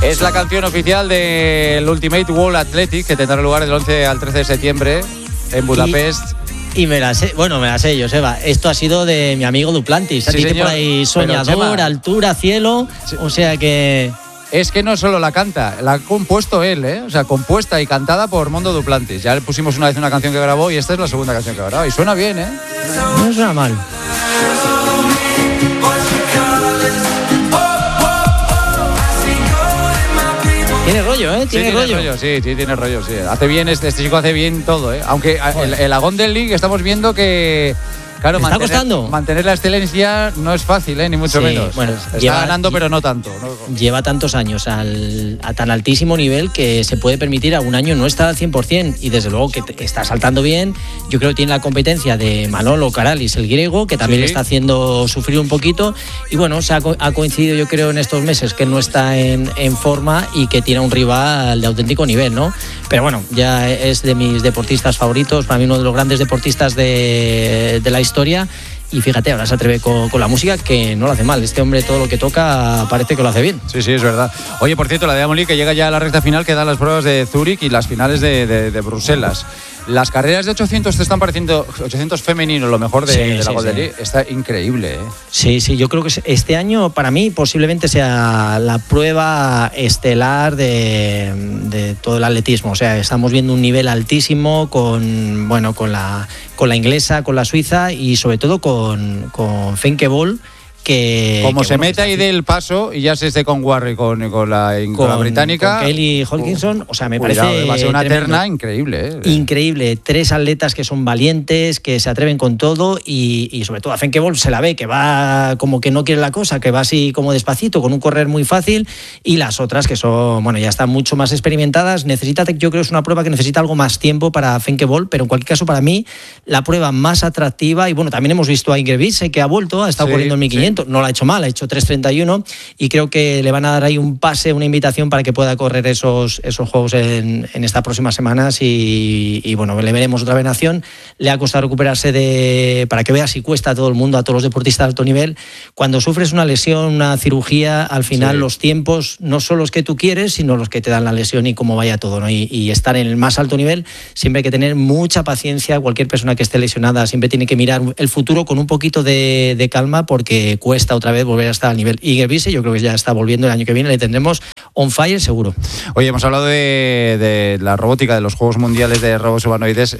Es la canción oficial del Ultimate World Athletics, que tendrá lugar del 11 al 13 de septiembre en Budapest. Y me la sé yo, Seba. Esto ha sido de mi amigo Duplantis. Sí, dice por ahí soñador, altura, cielo. Sí. O sea que... Es que no solo la canta, la ha compuesto él, ¿eh? O sea, compuesta y cantada por Mondo Duplantis. Ya le pusimos una vez una canción que grabó y esta es la segunda canción que ha grabado. Y suena bien, ¿eh? No suena mal. Tiene rollo, ¿eh? Tiene rollo. Sí, tiene rollo, sí. Hace bien, este chico hace bien todo, ¿eh? Aunque el Agondel League estamos viendo que... Claro, mantener la excelencia no es fácil, ni mucho menos. Bueno, está ganando, pero no tanto. Lleva tantos años a tan altísimo nivel que se puede permitir algún año no estar al 100%. Y desde luego que está saltando bien. Yo creo que tiene la competencia de Manolo Caralis, el griego, que también le está haciendo sufrir un poquito. Y bueno, ha coincidido, yo creo, en estos meses que él no está en forma y que tiene un rival de auténtico nivel, ¿no? Pero bueno, ya es de mis deportistas favoritos. Para mí uno de los grandes deportistas de la historia. Y fíjate, ahora se atreve con la música, que no lo hace mal. Este hombre todo lo que toca parece que lo hace bien. Sí, es verdad. Oye, por cierto, la Diamond League que llega ya a la recta final, que dan las pruebas de Zúrich y las finales de Bruselas. Las carreras de 800 te están pareciendo 800 femenino, lo mejor de la Golden League. Está increíble, ¿eh? Sí, yo creo que este año para mí posiblemente sea la prueba estelar de todo el atletismo. O sea, estamos viendo un nivel altísimo con la inglesa, con la suiza y sobre todo con Femke Bol. Como se meta y dé el paso y ya se esté con Warren, con la británica, con Kelly Hodgkinson, o sea, me parece va a ser una tremendo. terna increíble, Increíble, 3 atletas que son valientes, que se atreven con todo y sobre todo a Femke Bol se la ve que va como que no quiere la cosa, que va así como despacito, con un correr muy fácil, y las otras que son, ya están mucho más experimentadas. Yo creo que es una prueba que necesita algo más tiempo para Femke Bol, pero en cualquier caso para mí la prueba más atractiva. Y bueno, también hemos visto a Ingrid Wiese, que ha vuelto, ha estado corriendo en 1500. No lo ha hecho mal, ha hecho 3:31 y creo que le van a dar ahí un pase, una invitación para que pueda correr esos juegos en estas próximas semanas y bueno, le veremos otra vez en acción. Le ha costado recuperarse para que vea si cuesta a todo el mundo, a todos los deportistas de alto nivel. Cuando sufres una lesión, una cirugía, al final los tiempos no son los que tú quieres, sino los que te dan la lesión y cómo vaya todo, ¿no? Y estar en el más alto nivel, siempre hay que tener mucha paciencia. Cualquier persona que esté lesionada siempre tiene que mirar el futuro con un poquito de calma, porque cuesta otra vez volver a estar al nivel. Ingrid Wiese, yo creo que ya está volviendo el año que viene, le tendremos on fire seguro. Oye, hemos hablado de la robótica, de los Juegos Mundiales de Robots Humanoides.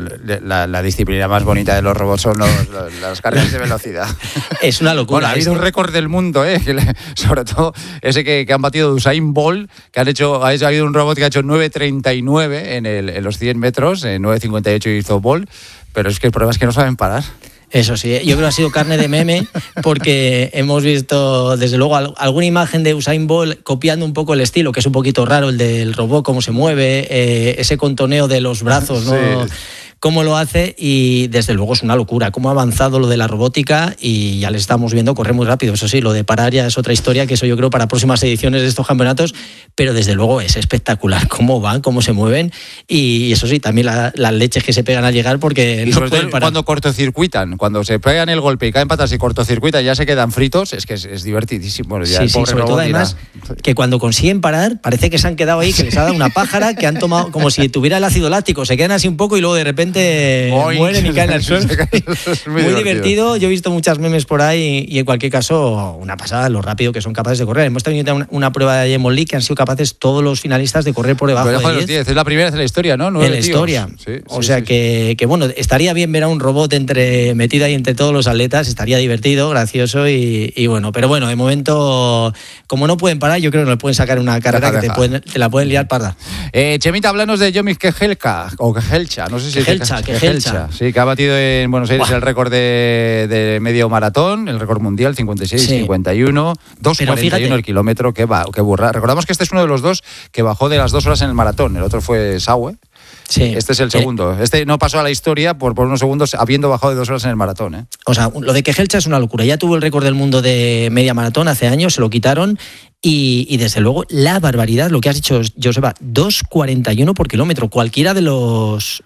La disciplina más bonita de los robots son las carreras de velocidad. Es una locura. Bueno, ha habido un récord del mundo, sobre todo ese que han batido de Usain Bolt, que ha habido un robot que ha hecho 9:39 en los 100 metros, 9:58 hizo Bolt, pero es que pruebas que no saben parar. Eso sí, yo creo que ha sido carne de meme, porque hemos visto desde luego alguna imagen de Usain Bolt copiando un poco el estilo, que es un poquito raro el del robot, cómo se mueve, ese contoneo de los brazos, ¿no? Sí. Cómo lo hace, y desde luego es una locura cómo ha avanzado lo de la robótica, y ya le estamos viendo correr muy rápido. Eso sí, lo de parar ya es otra historia, que eso yo creo para próximas ediciones de estos campeonatos, pero desde luego es espectacular cómo van, cómo se mueven, y eso sí, también las leches que se pegan al llegar, porque y no sobre todo cuando cortocircuitan, cuando se pegan el golpe y caen patas y cortocircuitan, ya se quedan fritos, es que es divertidísimo. Bueno, ya sí, sobre todo además que cuando consiguen parar parece que se han quedado ahí, que les ha dado una pájara, que han tomado como si tuviera el ácido láctico, se quedan así un poco y luego de repente mueren y caen al suelo. Muy divertido. Yo he visto muchas memes por ahí y en cualquier caso una pasada lo rápido que son capaces de correr. Hemos tenido una prueba de Diamond League que han sido capaces todos los finalistas de correr por debajo de los 10. Es la primera vez en la historia, ¿no? En la historia. O sea que bueno, estaría bien ver a un robot metido ahí entre todos los atletas, estaría divertido, gracioso y bueno. Pero bueno, de momento, como no pueden parar, yo creo que no le pueden sacar una carrera que te la pueden liar parda. Chemita, háblanos de Jomik Kejelcha, no sé si Kejelcha. Sí, que ha batido en Buenos Aires el récord de medio maratón, el récord mundial, 56-51, 2:41 el kilómetro, que burra. Recordamos que este es uno de los dos que bajó de las 2 horas en el maratón, el otro fue Saue. Sí. Este es el segundo. Este no pasó a la historia por unos segundos habiendo bajado de 2 horas en el maratón, ¿eh? O sea, lo de Kejelcha es una locura. Ya tuvo el récord del mundo de media maratón hace años, se lo quitaron. Y desde luego, la barbaridad, lo que has dicho, Joseba, 2:41 por kilómetro. Cualquiera de los,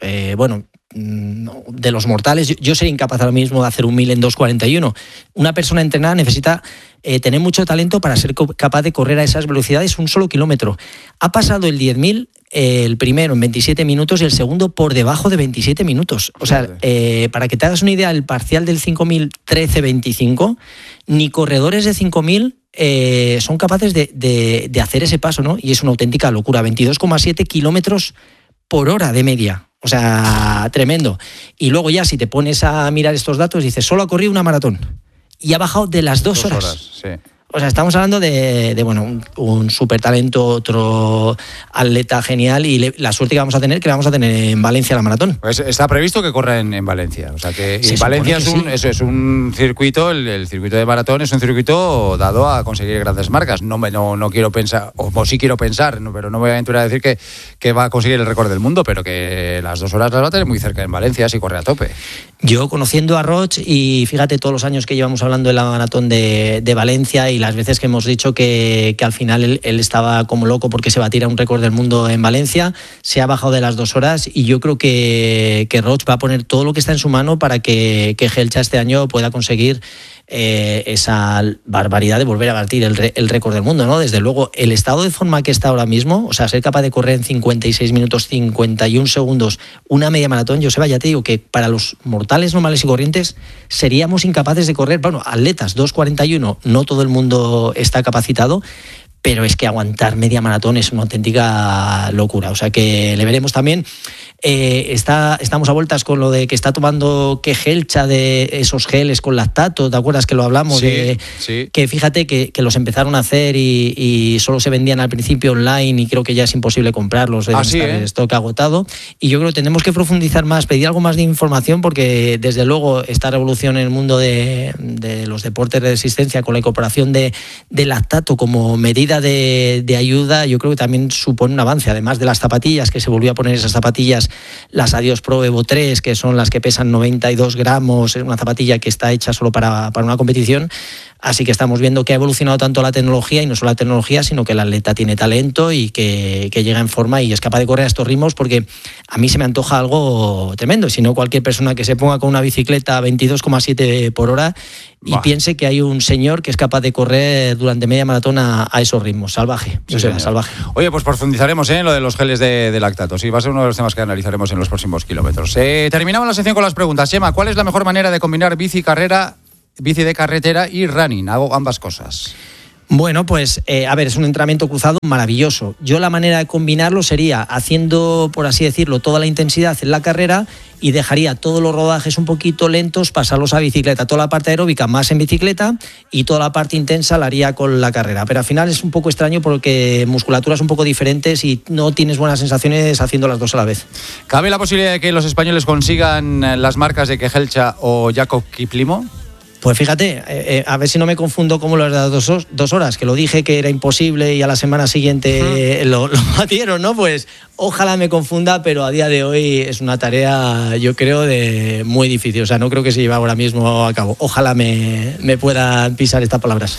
de los mortales, yo sería incapaz ahora mismo de hacer un 1000 en 2:41. Una persona entrenada necesita tener mucho talento para ser capaz de correr a esas velocidades un solo kilómetro. Ha pasado el 10.000, el primero en 27 minutos y el segundo por debajo de 27 minutos. O sea, para que te hagas una idea, el parcial del 5.000, 13:25, ni corredores de 5.000 son capaces de hacer ese paso, ¿no? Y es una auténtica locura, 22,7 kilómetros por hora de media. O sea, tremendo. Y luego ya si te pones a mirar estos datos, dices, solo ha corrido una maratón y ha bajado de las 2 horas. Sí. O sea, estamos hablando de un súper talento, otro atleta genial y la suerte que vamos a tener, en Valencia la maratón. Pues está previsto que corra en Valencia. O sea que Valencia es un circuito, el circuito de maratón es un circuito dado a conseguir grandes marcas. No quiero pensar, o sí quiero pensar, pero no me voy a aventurar a decir que va a conseguir el récord del mundo, pero que las 2 horas las va a tener muy cerca en Valencia si corre a tope. Yo conociendo a Roig y fíjate todos los años que llevamos hablando de la maratón de Valencia y las veces que hemos dicho que al final él estaba como loco porque se batiera un récord del mundo en Valencia, se ha bajado de las 2 horas y yo creo que Roig va a poner todo lo que está en su mano para que Kejelcha este año pueda conseguir esa barbaridad de volver a batir el récord del mundo, ¿no? Desde luego, el estado de forma que está ahora mismo, o sea, ser capaz de correr en 56 minutos 51 segundos una media maratón, Joseba, ya te digo que para los mortales normales y corrientes seríamos incapaces de correr, atletas 2:41, no todo el mundo está capacitado, pero es que aguantar media maratón es una auténtica locura. O sea que le veremos también. Estamos a vueltas con lo de que está tomando Kejelcha de esos geles con lactato, ¿te acuerdas que lo hablamos? Sí. Que fíjate que los empezaron a hacer y solo se vendían al principio online y creo que ya es imposible comprarlos, deben estar en stock agotado. Y yo creo que tenemos que profundizar más, pedir algo más de información porque desde luego esta revolución en el mundo de los deportes de resistencia con la incorporación de lactato como medida de ayuda, yo creo que también supone un avance, además de las zapatillas, que se volvió a poner esas zapatillas, las Adios Pro Evo 3, que son las que pesan 92 gramos, es una zapatilla que está hecha solo para una competición. Así que estamos viendo que ha evolucionado tanto la tecnología, y no solo la tecnología, sino que el atleta tiene talento y que llega en forma y es capaz de correr a estos ritmos, porque a mí se me antoja algo tremendo. Si no, cualquier persona que se ponga con una bicicleta a 22,7 por hora y piense que hay un señor que es capaz de correr durante media maratón a esos ritmos. Salvaje, salvaje. Oye, pues profundizaremos en lo de los geles de lactato. Sí, va a ser uno de los temas que analizaremos en los próximos kilómetros. Terminamos la sección con las preguntas. Gemma, ¿cuál es la mejor manera de combinar bici de carretera y running? Hago ambas cosas. Bueno, pues es un entrenamiento cruzado maravilloso. Yo la manera de combinarlo sería haciendo, por así decirlo, toda la intensidad en la carrera y dejaría todos los rodajes un poquito lentos, pasarlos a bicicleta. Toda la parte aeróbica más en bicicleta y toda la parte intensa la haría con la carrera. Pero al final es un poco extraño porque musculaturas un poco diferentes y no tienes buenas sensaciones haciendo las dos a la vez. ¿Cabe la posibilidad de que los españoles consigan las marcas de Kejelcha o Jakob Kiplimo? Pues fíjate, a ver si no me confundo como lo de las 2 horas, que lo dije que era imposible y a la semana siguiente lo batieron, ¿no? Pues ojalá me confunda, pero a día de hoy es una tarea, yo creo, de muy difícil. O sea, no creo que se lleve ahora mismo a cabo. Ojalá me puedan pisar estas palabras.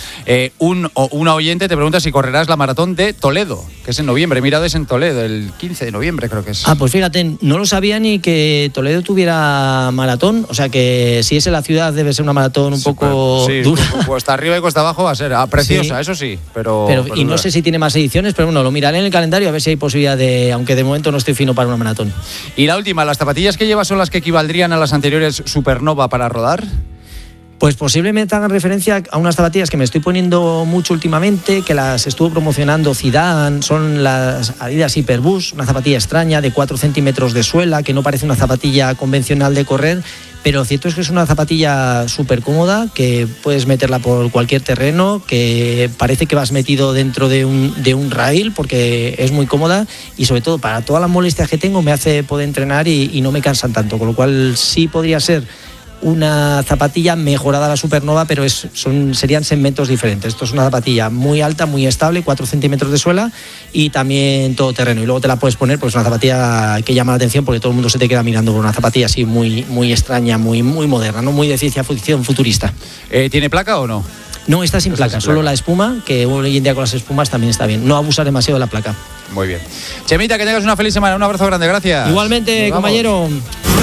Una oyente te pregunta si correrás la maratón de Toledo, que es en noviembre. Mira, es en Toledo, el 15 de noviembre creo que es. Pues fíjate, no lo sabía ni que Toledo tuviera maratón. O sea, que si es en la ciudad debe ser una maratón un poco dura. Cuesta arriba y cuesta abajo va a ser preciosa, eso sí. Pero y no sé si tiene más ediciones, pero bueno, lo miraré en el calendario a ver si hay posibilidad de, aunque de momento no estoy fino para una maratón. Y la última, ¿las zapatillas que llevas son las que equivaldrían a las anteriores Supernova para rodar? Pues posiblemente hagan referencia a unas zapatillas que me estoy poniendo mucho últimamente, que las estuvo promocionando Zidane, son las Adidas Hyperboost, una zapatilla extraña de 4 centímetros de suela, que no parece una zapatilla convencional de correr, pero lo cierto es que es una zapatilla súper cómoda, que puedes meterla por cualquier terreno, que parece que vas metido dentro de un rail, porque es muy cómoda y sobre todo para todas las molestias que tengo me hace poder entrenar y no me cansan tanto, con lo cual sí podría ser una zapatilla mejorada a la Supernova, pero serían segmentos diferentes. Esto es una zapatilla muy alta, muy estable, 4 centímetros de suela y también todoterreno. Y luego te la puedes poner, pues una zapatilla que llama la atención porque todo el mundo se te queda mirando por una zapatilla así muy, muy extraña, muy, muy moderna, ¿no? Muy de ciencia ficción futurista. ¿Tiene placa o no? No, está sin placa, solo la espuma, que hoy en día con las espumas también está bien. No abusar demasiado de la placa. Muy bien. Chemita, que tengas una feliz semana. Un abrazo grande, gracias. Igualmente, compañero.